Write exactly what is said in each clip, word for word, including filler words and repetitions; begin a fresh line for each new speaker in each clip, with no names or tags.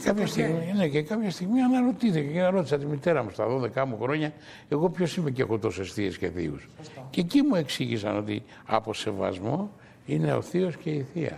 κάποια, στιγμή, ναι, και κάποια στιγμή αναρωτήθηκε και ρώτησα τη μητέρα μου στα δώδεκα μου χρόνια, εγώ ποιος είμαι και έχω τόσες θείες και θείους. Και εκεί μου εξήγησαν ότι από σεβασμό είναι ο θείος και η θεία.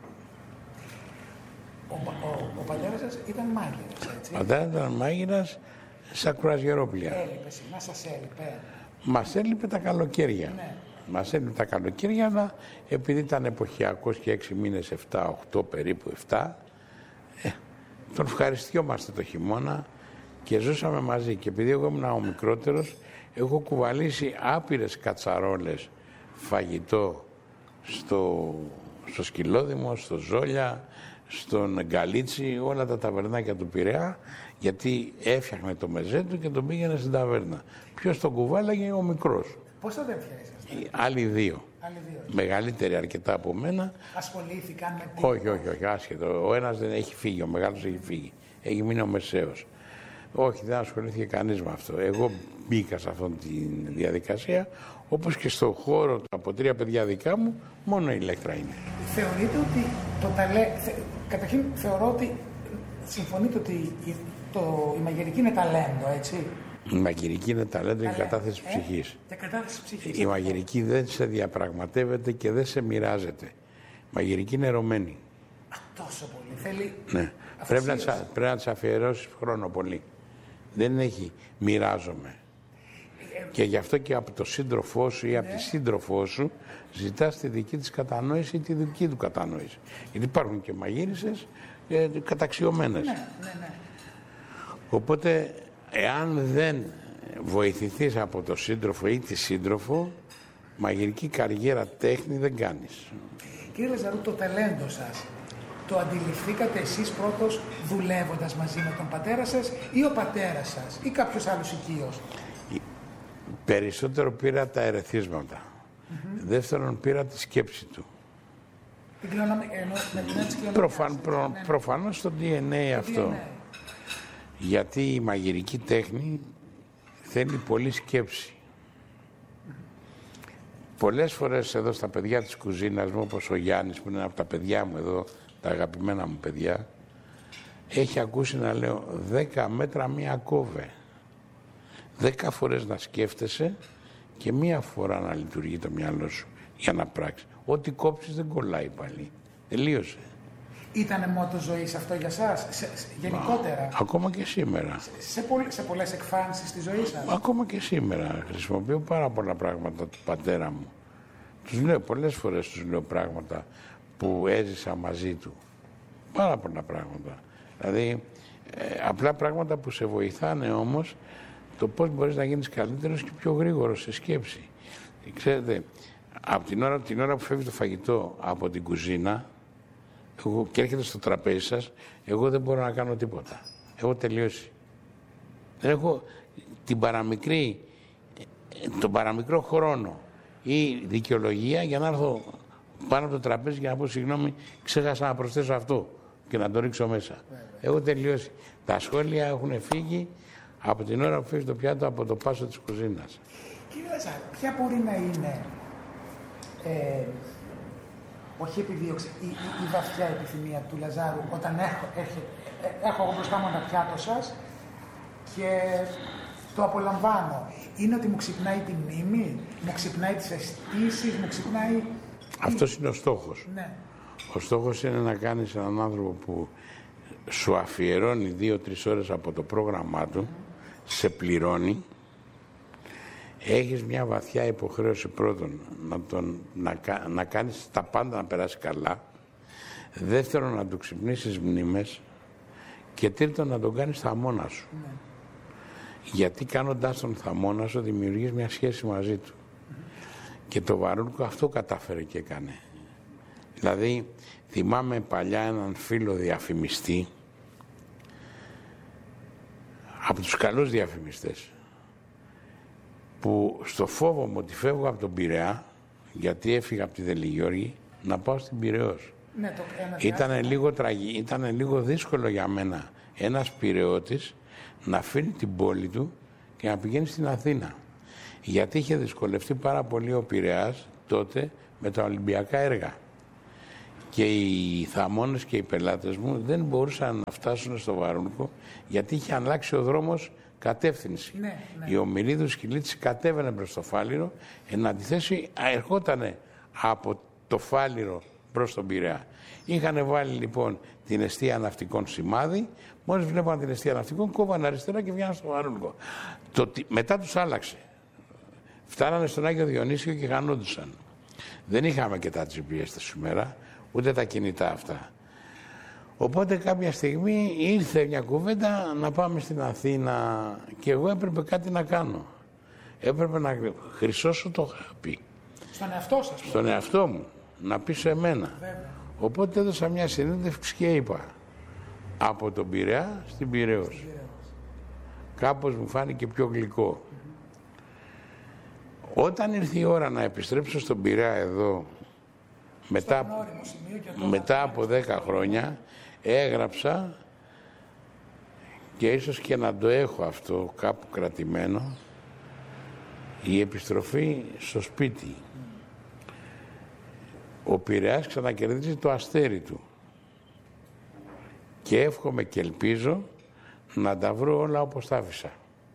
Ο, ο, ο πατέρας σας ήταν μάγειρας, έτσι.
Ο πατέρας ήταν μάγειρας στα κρουαζιερόπλια.
Έλειπε, να σας έλειπε.
Μας έλειπε τα καλοκαίρια.
Ναι.
Μας έλειπε τα καλοκαίρια, αλλά επειδή ήταν εποχιακός και έξι μήνες, εφτά, οκτώ περίπου, εφτά, ε, τον ευχαριστιόμαστε το χειμώνα και ζούσαμε μαζί. Και επειδή εγώ ήμουν ο μικρότερος, έχω κουβαλήσει άπειρες κατσαρόλες φαγητό στο, στο Σκυλόδημο, στο Ζόλια, στον Γκαλίτσι, όλα τα ταβερνάκια του Πειραιά, γιατί έφτιαχνε το μεζέ του και τον πήγαινε στην ταβέρνα. Ποιος τον κουβάλαγε? Ο μικρός.
Πόσα αδέρφια ήσασταν?
Άλλοι δύο.
Άλλοι δύο.
Μεγαλύτεροι αρκετά από μένα.
Ασχολήθηκαν με τι?
Όχι, όχι, όχι, άσχετο. Ο ένας δεν έχει φύγει, ο μεγάλος έχει φύγει. Έχει μείνει ο μεσαίος. Όχι, δεν ασχολήθηκε κανείς με αυτό. Εγώ μπήκα σε αυτή τη διαδικασία, όπως και στο χώρο από τρία παιδιά δικά μου, μόνο η Ηλέκτρα είναι.
Θεωρείτε ότι το ταλέ... Θε... Καταρχήν θεωρώ ότι συμφωνείτε ότι η, το... η μαγειρική είναι ταλέντο, έτσι.
Η μαγειρική είναι ταλέντο και κατάθεση
ε?
ψυχής.
Και κατάθεση ψυχής.
Η μαγειρική δεν σε διαπραγματεύεται και δεν σε μοιράζεται. Η μαγειρική είναι ερωμένη.
Α, τόσο πολύ. Θέλει...
Ναι. Πρέπει να, τσα... πρέπει να της αφιερώσεις χρόνο πολύ. Δεν έχει μοιράζομαι. Ε, και γι' αυτό και από το σύντροφό σου ή ναι. από τη σύντροφό σου ζητάς τη δική της κατανόηση ή τη δική του κατανόηση. Γιατί υπάρχουν και μαγείρισες ε, καταξιωμένες.
Ναι, ναι, ναι.
Οπότε, εάν δεν βοηθηθείς από το σύντροφο ή τη σύντροφο, μαγειρική καριέρα τέχνη δεν κάνεις.
Κύριε Λαζαρού, το ταλέντο σας το αντιληφθήκατε εσείς πρώτος δουλεύοντας μαζί με τον πατέρα σας ή ο πατέρας σας ή κάποιος άλλος οικείος?
Περισσότερο πήρα τα ερεθίσματα. Mm-hmm. Δεύτερον πήρα τη σκέψη του.
Την κληρονομ... ενώ, με την έτσι
Προφαν, προ, ναι. Προφανώς το ντι εν έι αυτό. ντι εν έι. Γιατί η μαγειρική τέχνη θέλει πολλή σκέψη. Mm-hmm. Πολλές φορές εδώ στα παιδιά της κουζίνας μου, όπως ο Γιάννης που είναι από τα παιδιά μου εδώ, τα αγαπημένα μου παιδιά, έχει ακούσει να λέω δέκα μέτρα μία κόβε. Δέκα φορές να σκέφτεσαι και μία φορά να λειτουργεί το μυαλό σου για να πράξεις. Ό,τι κόψεις δεν κολλάει πάλι. Τελείωσε.
Ήτανε μότο ζωής αυτό για σας, σε, σε, γενικότερα?
Μα, ακόμα και σήμερα.
Σε, σε, πολλ, σε πολλές εκφάνσεις στη ζωή σας?
Ακόμα και σήμερα. Χρησιμοποιώ πάρα πολλά πράγματα του πατέρα μου. Τους λέω πολλές φορές, τους λέω πράγματα που έζησα μαζί του. Πάρα πολλά πράγματα. Δηλαδή, ε, απλά πράγματα που σε βοηθάνε όμως το πώς μπορείς να γίνεις καλύτερος και πιο γρήγορος σε σκέψη. Ξέρετε, από την ώρα, την ώρα που φεύγει το φαγητό από την κουζίνα εγώ, και έρχεται στο τραπέζι σας, εγώ δεν μπορώ να κάνω τίποτα. Έχω τελειώσει. Δεν έχω την παραμικρή, τον παραμικρό χρόνο ή δικαιολογία για να έρθω πάνω από το τραπέζι και να πω συγγνώμη, ξέχασα να προσθέσω αυτό και να το ρίξω μέσα. Έχω τελειώσει. Τα σχόλια έχουν φύγει από την ώρα που φύγει το πιάτο από το πάσο της κουζίνας.
Κύριε Λαζάρου, ποια μπορεί να είναι, ε, όχι επιδίωξη, η, η, η βαθιά επιθυμία του Λαζάρου όταν έχω, έχω, έχω εγώ μπροστά μου ένα πιάτο σας και το απολαμβάνω. Είναι ότι μου ξυπνάει τη μνήμη, μου ξυπνάει τις αισθήσεις, μου ξυπνάει...
Αυτός είναι ο στόχος.
Ναι.
Ο στόχος είναι να κάνεις έναν άνθρωπο που σου αφιερώνει δύο-τρεις ώρες από το πρόγραμμά του, mm. σε πληρώνει, έχεις μια βαθιά υποχρέωση πρώτον να, τον, να, να κάνεις τα πάντα να περάσει καλά, δεύτερον να του ξυπνήσεις μνήμες και τρίτον να τον κάνεις θαμώνα σου. Mm. Γιατί κάνοντάς τον θαμώνα σου δημιουργείς μια σχέση μαζί του. Mm. Και το Βαρούνκο αυτό κατάφερε και έκανε. Δηλαδή, θυμάμαι παλιά έναν φίλο διαφημιστή, από τους καλούς διαφημιστές, που στο φόβο μου ότι φεύγω από τον Πειραιά, γιατί έφυγα από τη Δελιγιώργη, να πάω στην Πειραιώς.
Ναι, το,
ήτανε λίγο τραγι... ήτανε λίγο δύσκολο για μένα ένας Πειραιώτης να αφήνει την πόλη του και να πηγαίνει στην Αθήνα. Γιατί είχε δυσκολευτεί πάρα πολύ ο Πειραιάς τότε με τα Ολυμπιακά έργα. Και οι θαμώνες και οι πελάτες μου δεν μπορούσαν να φτάσουν στο Βαρούνικο γιατί είχε αλλάξει ο δρόμος κατεύθυνση.
Ναι, ναι.
Η Ομιλίδου Σκυλίτση κατέβαινε προς το Φάληρο, εν αντιθέσει ερχότανε από το Φάληρο προς τον Πειραιά. Είχαν βάλει λοιπόν την εστία ναυτικών σημάδι, μόλις βλέπαν την εστία ναυτικών κόβανε αριστερά και βγαίναν στο Βαρούνικο. Το, μετά τους άλλαξε. Φτάνανε στον Άγιο Διονύσιο και χανόντουσαν. Δεν είχαμε και τα τζι πι ες σήμερα, ούτε τα κινητά αυτά. Οπότε κάποια στιγμή ήρθε μια κουβέντα να πάμε στην Αθήνα και εγώ έπρεπε κάτι να κάνω. Έπρεπε να χρυσώσω το χάπι.
Στον εαυτό σας.
Στον εαυτό μου. Να πείσω εμένα.
Βέβαια.
Οπότε έδωσα μια συνέντευξη και είπα από τον Πειραιά στην Πειραιώς. Κάπως μου φάνηκε πιο γλυκό. Mm-hmm. Όταν ήρθε η ώρα να επιστρέψω στον Πειραιά εδώ, μετά, μετά από δέκα χρόνια, έγραψα και ίσως και να το έχω αυτό κάπου κρατημένο, η επιστροφή στο σπίτι. Ο Πειραιάς ξανακερδίζει το αστέρι του και εύχομαι και ελπίζω να τα βρω όλα όπως τα άφησα.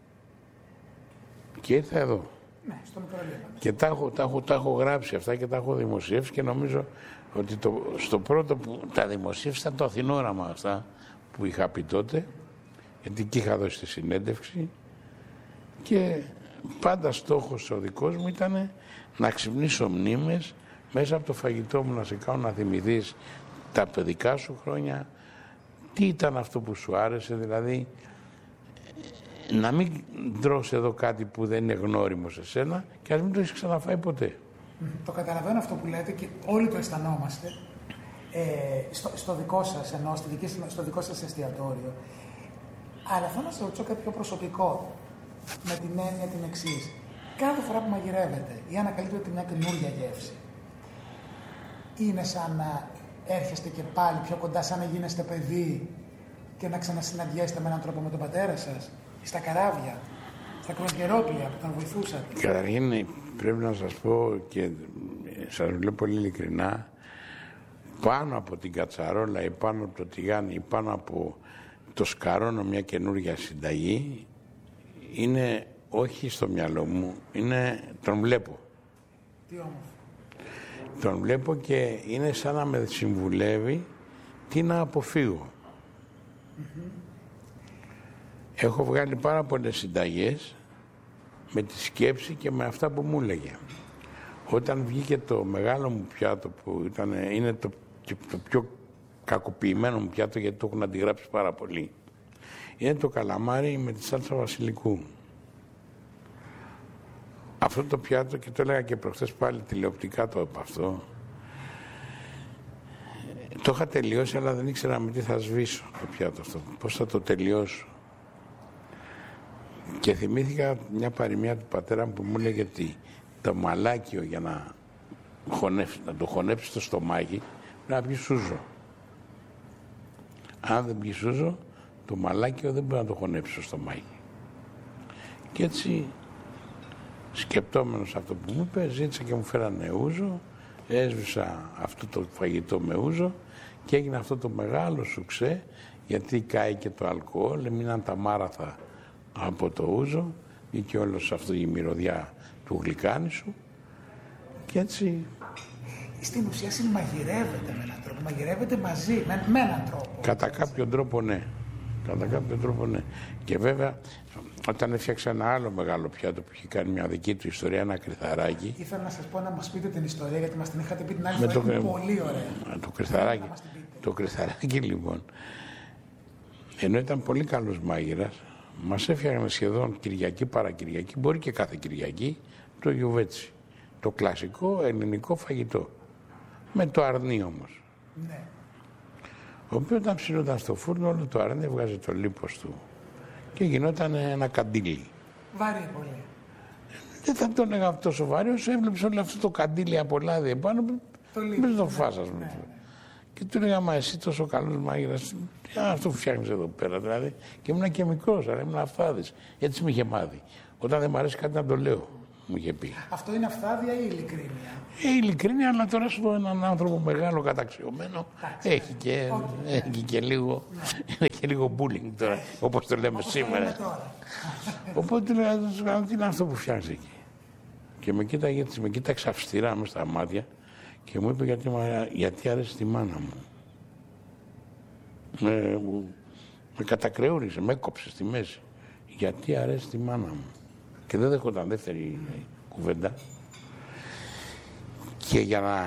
Και ήρθα εδώ.
Ναι, στο Μικρολίβανο.
Και τα έχω, τα, έχω, τα έχω γράψει αυτά και τα έχω δημοσιεύσει και νομίζω ότι το, στο πρώτο που τα δημοσίευσα ήταν το Αθηνόραμα αυτά που είχα πει τότε, γιατί εκεί είχα δώσει τη συνέντευξη και πάντα στόχος ο δικός μου ήταν να ξυπνήσω μνήμες μέσα από το φαγητό μου, να σε κάνω να θυμηθείς τα παιδικά σου χρόνια, τι ήταν αυτό που σου άρεσε, δηλαδή να μην τρως εδώ κάτι που δεν είναι γνώριμο σε σένα και ας μην το έχεις ξαναφάει ποτέ.
Το καταλαβαίνω αυτό που λέτε και όλοι το αισθανόμαστε ε, στο, στο δικό σας, ενώ στη δική, στο δικό σας εστιατόριο. Αλλά θέλω να σας ρωτήσω κάτι πιο προσωπικό, με την έννοια την εξής. Κάθε φορά που μαγειρεύετε ή ανακαλύπτετε μια καινούργια γεύση, είναι σαν να έρχεστε και πάλι πιο κοντά, σαν να γίνεστε παιδί και να ξανασυναντιέστε με έναν τρόπο με τον πατέρα σας, στα καράβια, στα κρουαζιερόπλια που τον βοηθούσατε.
Καταρχήν πρέπει να σας πω και σας λέω πολύ ειλικρινά, πάνω από την κατσαρόλα ή πάνω από το τηγάνι ή πάνω από το σκαρώνω μια καινούργια συνταγή, είναι όχι στο μυαλό μου, είναι, τον βλέπω.
Τι όμορφο.
Τον βλέπω και είναι σαν να με συμβουλεύει τι να αποφύγω. Mm-hmm. Έχω βγάλει πάρα πολλές συνταγές με τη σκέψη και με αυτά που μου έλεγε. Όταν βγήκε το μεγάλο μου πιάτο που ήταν, είναι το, το πιο κακοποιημένο μου πιάτο γιατί το έχουν αντιγράψει πάρα πολύ, είναι το καλαμάρι με τη σάλτσα βασιλικού. Αυτό το πιάτο, και το έλεγα και προχθές πάλι τηλεοπτικά το είπα αυτό, το είχα τελειώσει αλλά δεν ήξερα με τι θα σβήσω το πιάτο αυτό, πώς θα το τελειώσω. Και θυμήθηκα μια παροιμία του πατέρα μου που μου έλεγε ότι το μαλάκιο για να, χωνεύει, να το χωνέψει στο στομάχι πρέπει να πιει σούζο. Αν δεν πιει σούζο, το μαλάκιο δεν μπορεί να το χωνέψει στο στομάχι. Και έτσι, σκεπτόμενος αυτό που μου είπε, ζήτησα και μου φέρανε ούζο, έσβησα αυτό το φαγητό με ούζο και έγινε αυτό το μεγάλο σουξέ, γιατί κάει και το αλκοόλ, έμειναν τα μάραθα από το ούζο ή και όλος αυτή η μυρωδιά του γλυκάνισου και έτσι...
Στην ουσία συμμαγειρεύετε με έναν τρόπο, μαγειρεύετε μαζί, με, με έναν τρόπο.
Κατά κάποιον τρόπο ναι, κατά κάποιον τρόπο ναι. Και βέβαια όταν έφτιαξα ένα άλλο μεγάλο πιάτο που έχει κάνει μια δική του ιστορία, ένα κρυθαράκι.
Ήθελα να σας πω να μας πείτε την ιστορία γιατί μας την είχατε πει την άλλη φορά, είναι πολύ ωραία.
Το κρυθαράκι, το κρυθαράκι λοιπόν, ενώ ήταν πολύ καλός μάγειρας, μας έφτιαχνε σχεδόν Κυριακή παρακυριακή, μπορεί και κάθε Κυριακή, το γιουβέτσι. Το κλασικό ελληνικό φαγητό. Με το αρνί όμως.
Ναι.
Ο οποίο όταν ψήνονταν στο φούρνο, όλο το αρνί έβγαζε το λίπος του και γινόταν ένα καντήλι.
Βαρύ πολύ.
Δεν θα το έλεγα τόσο βαρύ, όσο έβλεψε όλο αυτό το καντήλι από λάδι επάνω, μην το φας, ας πούμε. Και του έλεγα, μα εσύ τόσο καλός μάγειρας, αυτό που φτιάχνεις εδώ πέρα, δηλαδή. Και ήμουν και μικρός, αλλά ήμουν αυθάδης. Έτσι με είχε μάθει. Όταν δεν μου αρέσει κάτι να το λέω. μου είχε πει.
Αυτό είναι αυθάδεια ή ειλικρίνεια?
Ε, ειλικρίνεια, αλλά τώρα σου πω έναν άνθρωπο μεγάλο καταξιωμένο έχει και, okay, έχει ναι. και λίγο, είναι και λίγο bullying τώρα, yeah. όπως το λέμε όπως σήμερα. Οπότε λέω, τι είναι αυτό που φτιάχνεις εκεί. Και με κοίταγε, με κοίταξε αυστηρά μες στα μάτια και μου είπε γιατί, γιατί αρέσει τη μάνα μου. Με, με κατακρεούρισε, με έκοψε στη μέση. Γιατί αρέσει τη μάνα μου. Και δεν δέχονταν δεύτερη mm. κουβέντα. Και για να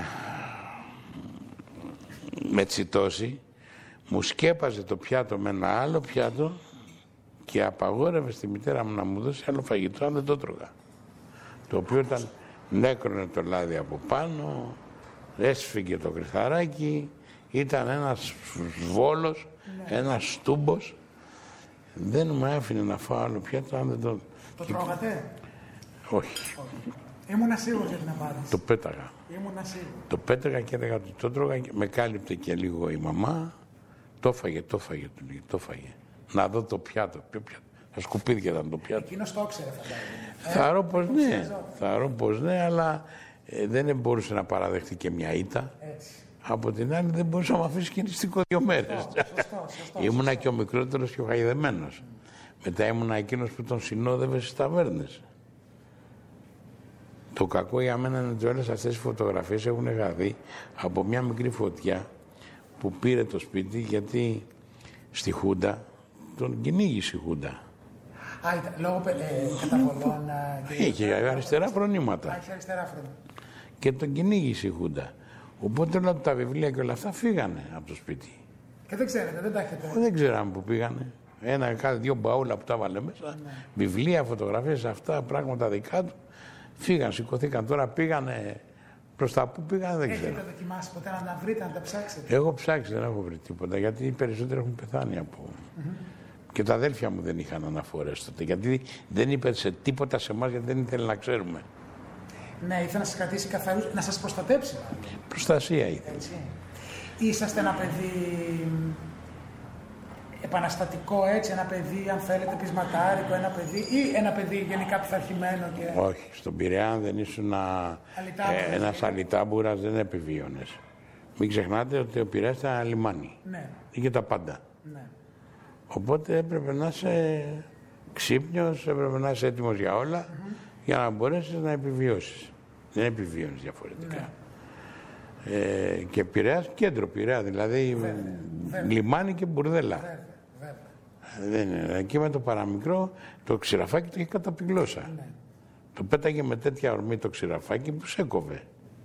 με τσιτώσει, μου σκέπαζε το πιάτο με ένα άλλο πιάτο και απαγόρευε στη μητέρα μου να μου δώσει άλλο φαγητό, αν δεν το τρώγα. Το οποίο ήταν, νέκρωνε το λάδι από πάνω, έσφυγε το κρυθαράκι, ήταν ένας βόλος, ναι. ένας στούμπος. Δεν μου άφηνε να φάω άλλο πιάτο, αν δεν το...
Το τρώγατε?
Όχι.
Όχι. Ήμουνα σίγουρος για την απάντηση.
Το πέταγα.
Ήμουνα σίγουρος.
Το πέταγα και έλεγα ότι το τρώγα και με κάλυπτε και λίγο η μαμά. Το φάγε, το φάγε, του λέει, το φάγε. Να δω το πιάτο. Ποιο πιάτο. Τα σκουπίδια ήταν το πιάτο.
Εκείνος το ήξερε, φαντάζομαι.
Θαρώ πως ναι, θαρώ πως ναι, αλλά ε, δεν μπορούσε να παραδεχτεί και μια ήττα. Έτσι. Από την άλλη δεν μπορούσε να με αφήσει κινηστικό δύο μέρες. Σωστό, σωστό, σωστό, ήμουνα σωστό. Και ο μικρότερος και ο χαϊδεμένος. Mm. Μετά ήμουνα εκείνος που τον συνόδευε στις ταβέρνες. Το κακό για μένα είναι ότι όλες αυτές οι φωτογραφίες έχουν γαδεί από μια μικρή φωτιά που πήρε το σπίτι γιατί στη Χούντα τον κυνήγησε η Χούντα.
Α, ήταν, λόγω ε, καταβολών και...
Είχε αριστερά φρονήματα.
Α, είχε αριστερά φρονήματα.
Και τον κυνήγησε η Χούντα. Οπότε όλα τα βιβλία και όλα αυτά φύγανε από το σπίτι.
Και δεν ξέρετε, δεν τα έχετε.
Δεν ξέραμε που πήγανε. Ένα, κάτι, δύο μπαούλα που τα βάλε μέσα. Ναι. Βιβλία, φωτογραφίες, αυτά, πράγματα δικά του. Φύγαν, σηκωθήκαν. Τώρα πήγανε προς τα που πήγανε, δεν ξέρω.
Έχετε δοκιμάσει ποτέ να τα βρείτε, να τα ψάξετε?
Εγώ ψάξει, δεν έχω βρει τίποτα. Γιατί οι περισσότεροι έχουν πεθάνει από. Mm-hmm. Και τα αδέλφια μου δεν είχαν αναφορές τότε. Γιατί δεν είπε σε τίποτα σε εμάς, γιατί δεν ήθελε να ξέρουμε.
Ναι, ήθελε να σας κρατήσει καθαρούς, να σας προστατέψει.
Προστασία ήθελε.
Έτσι. Είσαστε ένα παιδί επαναστατικό, έτσι, ένα παιδί, αν θέλετε, πεισματάρικο, ένα παιδί, ή ένα παιδί γενικά πειθαρχημένο και...
Όχι, στον Πειραιά δεν ήσουν ε, ένας αλυτάμπουρας, δεν επιβίωνες. Μην ξεχνάτε ότι ο Πειραιάς ήταν ένα λιμάνι. Ναι. Είχε τα πάντα. Ναι. Οπότε έπρεπε να είσαι ξύπνιος, έπρεπε να είσαι έτοιμος για όλα, mm-hmm. για να μπορέσεις να επιβιώσεις. Δεν επιβίωνες διαφορετικά. Ναι. Ε, και Πειραιάς, κέντρο Πειραιά, δηλαδή βέβαια, βέβαια. Λιμάνι και μπουρδέλα. Βέβαια, βέβαια. Δεν είναι. Εκεί με το παραμικρό το ξηραφάκι το είχε καταπηγλώσει. Ναι. Το πέταγε με τέτοια ορμή το ξηραφάκι που σέκοβε.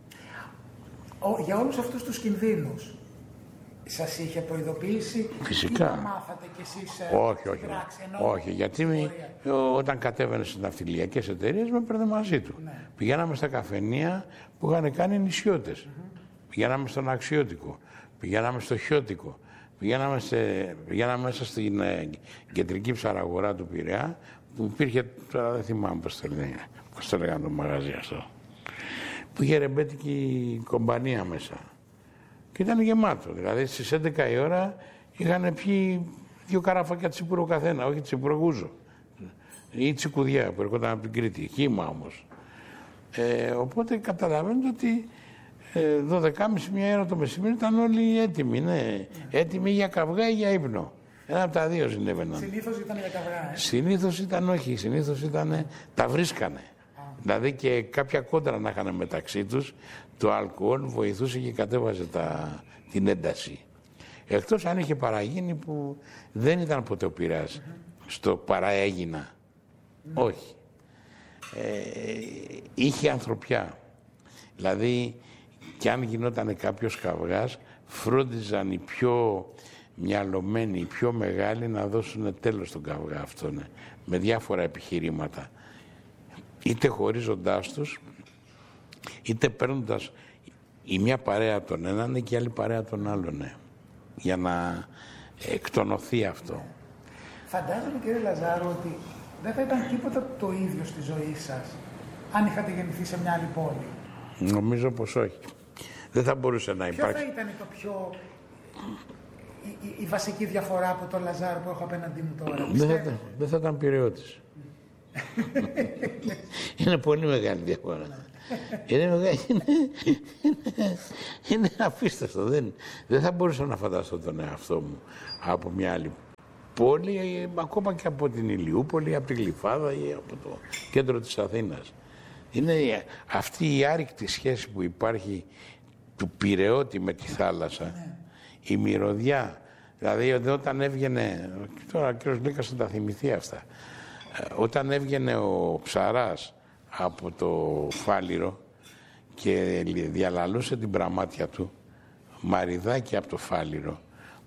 Ο, για όλους αυτούς τους κινδύνους σας είχε προειδοποιήσει?
Φυσικά.
Ή τα μάθατε κι εσείς?
Όχι, όχι. Πράξη, όχι, γιατί μη, όταν κατέβαινε στις ναυτιλιακές εταιρείες με έπαιρνε μαζί του. Ναι. Πηγαίναμε στα καφενεία που είχαν κάνει νησιώτες. Mm-hmm. Πηγαίναμε στον Αξιώτικο, πηγαίναμε στο Χιώτικο, πηγαίναμε, σε, πηγαίναμε μέσα στην ε, κεντρική ψαραγορά του Πειραιά, που υπήρχε, τώρα δεν θυμάμαι πώς το λέγανε, πώς το λέγανε το μαγαζί αυτό, που είχε ρεμπέτικη κομπανία μέσα. Και ήταν γεμάτο, δηλαδή στις έντεκα η ώρα είχαν πιει δύο καράφακια τσίπουρο καθένα, όχι τσίπουρο γούζο, ή τσικουδιά που έρχονταν από την Κρήτη, χύμα όμως. Ε, οπότε καταλαβαίνετε ότι δώδεκα και μισή μία ώρα το μεσημέρι ήταν όλοι έτοιμοι, ναι. Έτοιμοι για καυγά ή για ύπνο. Ένα από τα δύο συνέβαιναν.
Συνήθως ήταν για καυγά, ε.
Συνήθως ήταν όχι, συνήθως ήταν, τα βρίσκανε. Α. Δηλαδή και κάποια κόντρα να είχαν μεταξύ τους, το αλκοόλ βοηθούσε και κατέβαζε τα, την ένταση. Εκτός αν είχε παραγίνει που δεν ήταν ποτέ ο Πειραιάς, mm-hmm. στο παραέγινα. Mm-hmm. Όχι. Ε, είχε ανθρωπιά. Δηλαδή, και αν γινόταν κάποιος καυγάς, φρόντιζαν οι πιο μυαλωμένοι, οι πιο μεγάλοι να δώσουν τέλος στον καυγά αυτόν, με διάφορα επιχειρήματα. Είτε χωρίζοντάς τους, είτε παίρνοντας η μια παρέα τον έναν και η άλλη παρέα τον άλλον, για να εκτονωθεί αυτό.
Φαντάζομαι, κύριε Λαζάρου, ότι δεν θα ήταν τίποτα το ίδιο στη ζωή σας, αν είχατε γεννηθεί σε μια άλλη πόλη.
Νομίζω πως όχι. Δεν θα μπορούσε να υπάρξει.
Ποιο θα ήταν το πιο... η, η, η βασική διαφορά από τον Λαζάρο που έχω απέναντί μου τώρα?
Δεν θα, δεν θα ήταν Πειραιώτης. Είναι πολύ μεγάλη διαφορά. Είναι, μεγάλη, είναι, είναι, είναι απίστευτο. Δεν, δεν θα μπορούσα να φανταστώ τον εαυτό μου από μια άλλη πόλη, ακόμα και από την Ηλιούπολη, από τη Γλυφάδα ή από το κέντρο της Αθήνας. Είναι αυτή η άρρηκτη σχέση που υπάρχει του Πειραιώτη με τη θάλασσα, η μυρωδιά. Δηλαδή όταν έβγαινε, τώρα ο κ. Λίκας θα τα θυμηθεί αυτά, όταν έβγαινε ο Ψαράς από το Φάληρο και διαλαλούσε την πραμάτια του, μαριδάκι από το Φάληρο,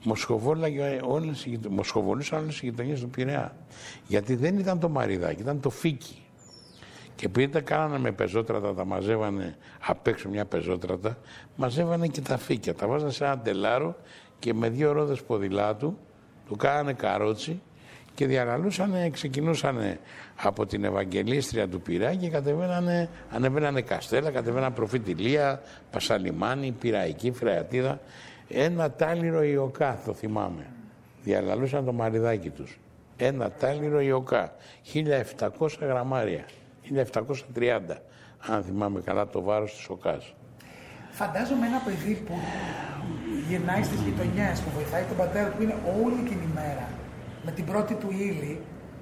μοσχοβολούσαν όλες οι γειτονιές του Πειραιά. Γιατί δεν ήταν το μαριδάκι, ήταν το φίκι. Και επειδή τα κάνανε με πεζότρατα, τα μαζεύανε απ' έξω μια πεζότρατα, μαζεύανε και τα φύκια. Τα βάζανε σε ένα τελάρο και με δύο ρόδες ποδηλάτου του κάνανε καρότσι και διαλαλούσανε, ξεκινούσανε από την Ευαγγελίστρια του Πειραιά και κατεβαίνανε, ανεβαίνανε Καστέλα, κατεβαίνανε Προφητηλία, Πασαλιμάνι, Πειραϊκή, Φρεατίδα. Ένα τάλιρο ιοκά, το θυμάμαι. Διαλαλούσαν το μαριδάκι τους. Ένα τάλιρο ιοκά, χίλια επτακόσια γραμμάρια, χίλια επτακόσια τριάντα, αν θυμάμαι καλά το βάρος της οκάς.
Φαντάζομαι ένα παιδί που γεννάει στις γειτονιές, που βοηθάει τον πατέρα του, που είναι όλη την ημέρα με την πρώτη του ύλη,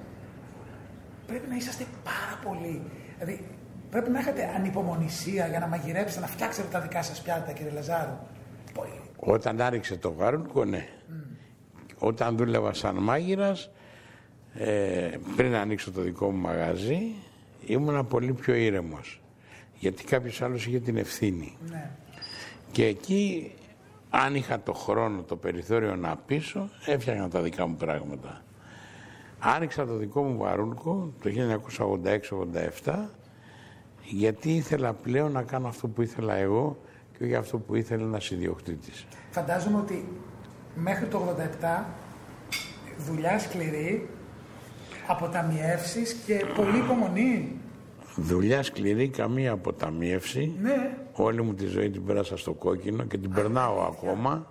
πρέπει να είσαστε πάρα πολύ. Δηλαδή, πρέπει να έχετε ανυπομονησία για να μαγειρέψετε, να φτιάξετε τα δικά σας πιάτα, κύριε Λαζάρου.
Όταν άριξε το βάρουνκο, ναι. Mm. Όταν δούλευα σαν μάγειρας, ε, πριν ανοίξω το δικό μου μαγαζί, ήμουνα πολύ πιο ήρεμος. Γιατί κάποιος άλλος είχε την ευθύνη. Ναι. Και εκεί, αν είχα το χρόνο, το περιθώριο να πείσω, έφτιαχνα τα δικά μου πράγματα. Άνοιξα το δικό μου βαρούνκο το χίλια εννιακόσια ογδόντα έξι ογδόντα επτά, γιατί ήθελα πλέον να κάνω αυτό που ήθελα εγώ και όχι αυτό που ήθελε ένας ιδιοκτήτης.
Φαντάζομαι ότι μέχρι το ογδόντα επτά δουλειά σκληρή, αποταμιεύσεις και πολλή υπομονή.
Δουλειά σκληρή, καμία αποταμίευση.
Ναι.
Όλη μου τη ζωή την πέρασα στο κόκκινο και την περνάω ακόμα.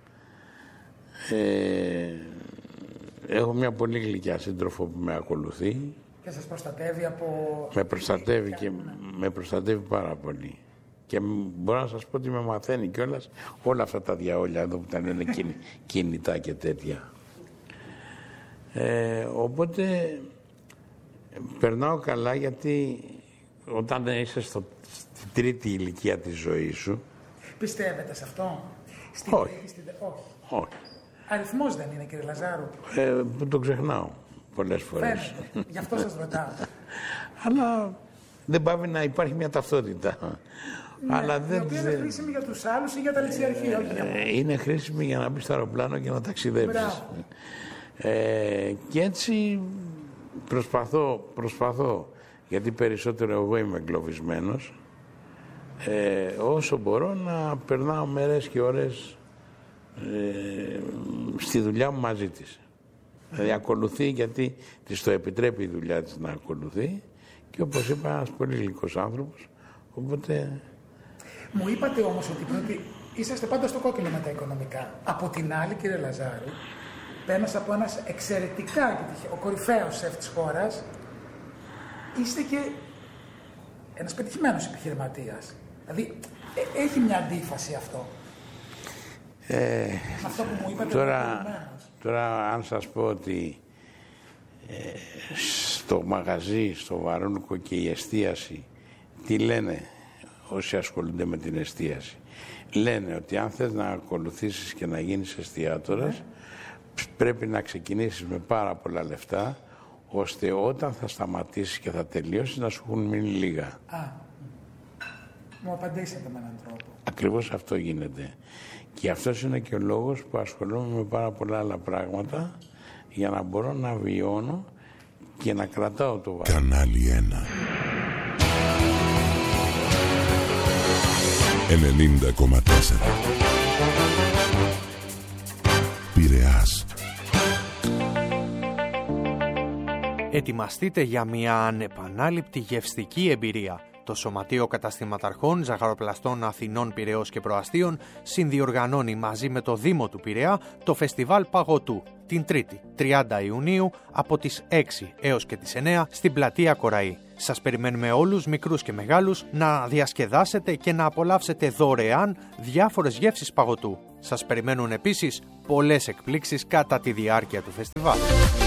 Ε, έχω μια πολύ γλυκιά σύντροφο που με ακολουθεί.
Και σας προστατεύει από...
Με προστατεύει και με προστατεύει πάρα πολύ. Και μπορώ να σας πω ότι με μαθαίνει κιόλας όλα αυτά τα διαόλια εδώ που τα λένε κινητά και τέτοια. Ε, οπότε περνάω καλά, γιατί όταν είσαι στο, στη τρίτη ηλικία της ζωής σου...
Πιστεύετε σε αυτό? Στη
όχι.
Τρίτη, στη... όχι.
όχι.
Αριθμός δεν είναι, κύριε Λαζάρου?
Ε, το ξεχνάω πολλές φορές.
Φαίνεται. Γι' αυτό σας ρωτάω.
Αλλά δεν πάβει να υπάρχει μια ταυτότητα.
Ναι,
αλλά
η
δεν
οποία είναι χρήσιμη για τους άλλους ή για τα ληξιαρχεία.
Ε, είναι χρήσιμη για να μπει στο αεροπλάνο και να ταξιδέψεις. Ε, και έτσι προσπαθώ, προσπαθώ, γιατί περισσότερο εγώ είμαι εγκλωβισμένος, ε, όσο μπορώ να περνάω μέρες και ώρες ε, στη δουλειά μου μαζί της. Δηλαδή ακολουθεί, γιατί της το επιτρέπει η δουλειά της να ακολουθεί, και όπως είπα, ένας πολύ γλυκός άνθρωπος, οπότε...
Μου είπατε όμως ότι πρέπει, είσαστε πάντα στο κόκκινο με τα οικονομικά. Από την άλλη, κύριε Λαζάρου, πέρασε από ένας εξαιρετικά, ο κορυφαίος σεφ της χώρας, είστε και ένας πετυχημένος επιχειρηματίας. Δηλαδή, ε, έχει μια αντίφαση αυτό.
Ε,
αυτό που μου είπατε.
Τώρα, τώρα αν σας πω ότι ε, στο μαγαζί, στο Βαρούνικο και η εστίαση, τι λένε όσοι ασχολούνται με την εστίαση? Λένε ότι αν θες να ακολουθήσεις και να γίνεις εστιατόρας, mm. πρέπει να ξεκινήσεις με πάρα πολλά λεφτά, ώστε όταν θα σταματήσεις και θα τελειώσεις να σου έχουν μείνει λίγα.
Α, μου απαντήσατε με έναν τρόπο.
Ακριβώς αυτό γίνεται. Και αυτός είναι και ο λόγος που ασχολούμαι με πάρα πολλά άλλα πράγματα, για να μπορώ να βιώνω και να κρατάω το βάρος.
Κανάλι ένα. ενενήντα κόμμα τέσσερα. Πειραιάς.
Ετοιμαστείτε για μια ανεπανάληπτη γευστική εμπειρία. Το Σωματείο Καταστηματαρχών Ζαχαροπλαστών Αθηνών, Πειραιώς και Προαστίων συνδιοργανώνει μαζί με το Δήμο του Πειραιά το Φεστιβάλ Παγωτού την Τρίτη, τριάντα Ιουνίου, από τις έξι έως και τις εννέα στην Πλατεία Κοραή. Σας περιμένουμε όλους, μικρούς και μεγάλους, να διασκεδάσετε και να απολαύσετε δωρεάν διάφορες γεύσεις παγωτού. Σας περιμένουν επίσης πολλές εκπλήξεις κατά τη διάρκεια του φεστιβάλ.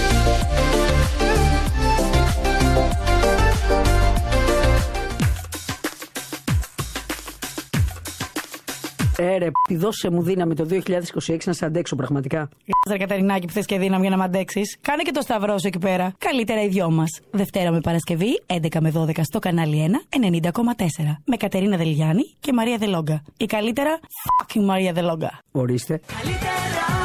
Έρε, ε, δώσε μου δύναμη το δύο χιλιάδες είκοσι έξι να σε αντέξω πραγματικά.
Γεια Κατερινάκη, που θες και δύναμη για να μ' αντέξεις. Κάνε και το σταυρό σου εκεί πέρα. Καλύτερα οι δυο μας. Δευτέρα με Παρασκευή, έντεκα με δώδεκα στο κανάλι ένα, ενενήντα κόμμα τέσσερα. Με Κατερίνα Δελγιάννη και Μαρία Δελόγκα. Η καλύτερα, fucking Μαρία Δελόγκα.
Ορίστε.